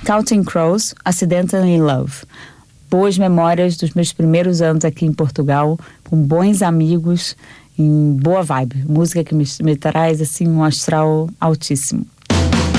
Counting Crows, Accidentally in Love. Boas memórias dos meus primeiros anos aqui em Portugal, com bons amigos, em boa vibe. Música que me traz assim um astral altíssimo.